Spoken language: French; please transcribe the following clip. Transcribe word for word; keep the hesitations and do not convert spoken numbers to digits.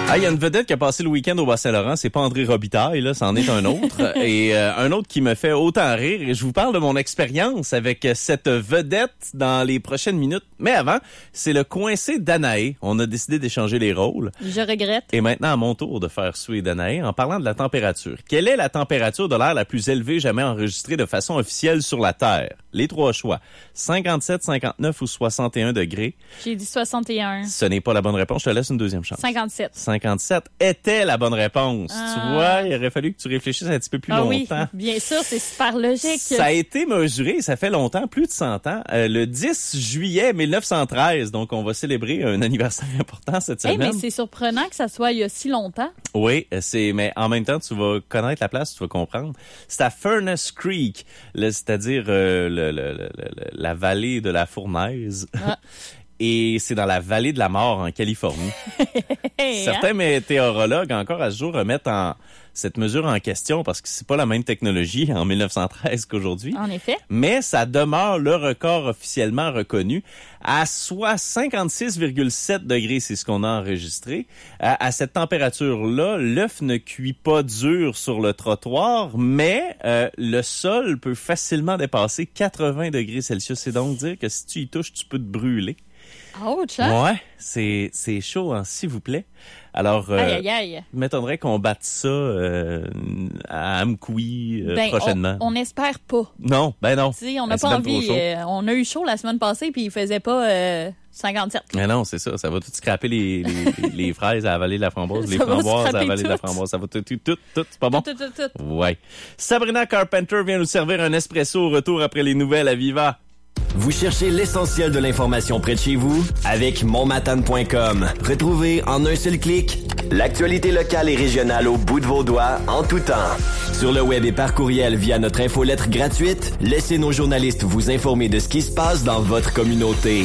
Ah, il y a une vedette qui a passé le week-end au Bas-Saint-Laurent, c'est pas André Robitaille, là, c'en est un autre. et euh, un autre qui me fait autant rire. Et je vous parle de mon expérience avec cette vedette dans les prochaines minutes. Mais avant, c'est le coincé Danaé. On a décidé d'échanger les rôles. Je regrette. Et maintenant, à mon tour de faire suer Danaé en parlant de la température. Quelle est la température de l'air la plus élevée jamais enregistrée de façon officielle sur la Terre? Les trois choix. cinquante-sept, cinquante-neuf ou soixante et un degrés. J'ai dit soixante et un. Ce n'est pas la bonne réponse. Je te laisse une deuxième chance. cinquante-sept. cinquante-sept était la bonne réponse. Ah. Tu vois, il aurait fallu que tu réfléchisses un petit peu plus ah longtemps. Oui, bien sûr, c'est super logique. Ça a été mesuré, ça fait longtemps, plus de cent ans, euh, le dix juillet mille neuf cent treize. Donc, on va célébrer un anniversaire important cette Hey, semaine. mais c'est surprenant que ça soit il y a si longtemps. Oui, c'est, mais en même temps, tu vas connaître la place, tu vas comprendre. C'est à Furnace Creek, là, c'est-à-dire euh, le, le, le, le, la vallée de la fournaise. Ah. Et c'est dans la vallée de la mort en Californie. Certains hein? météorologues encore à ce jour remettent en, cette mesure en question parce que c'est pas la même technologie en mille neuf cent treize qu'aujourd'hui. En effet. Mais ça demeure le record officiellement reconnu à soit cinquante-six virgule sept degrés, c'est ce qu'on a enregistré. À, à cette température-là, l'œuf ne cuit pas dur sur le trottoir, mais euh, le sol peut facilement dépasser quatre-vingts degrés Celsius. C'est donc dire que si tu y touches, tu peux te brûler. Ouch, hein? Ouais, c'est c'est chaud, hein, s'il vous plaît. Alors, euh, aïe, aïe, aïe. il m'étonnerait qu'on batte ça euh, à Amkoui euh, Ben, prochainement. On, on espère pas. Non, ben non. Tu sais, on Ben, n'a c'est pas même trop envie. chaud. Euh, on a eu chaud la semaine passée puis il faisait pas euh, cinquante-sept. Mais non, c'est ça. Ça va tout scraper les, les, les fraises à la vallée de la framboise, les Ça va framboises à la scraper vallée de la tout. framboise. Ça va tout, tout, tout, tout. C'est pas bon? Tout, tout, tout, tout. Ouais. Sabrina Carpenter vient nous servir un espresso au retour après les nouvelles à Viva. Vous cherchez l'essentiel de l'information près de chez vous? Avec mon matane point com. Retrouvez en un seul clic l'actualité locale et régionale au bout de vos doigts en tout temps. Sur le web et par courriel via notre infolettre gratuite, laissez nos journalistes vous informer de ce qui se passe dans votre communauté.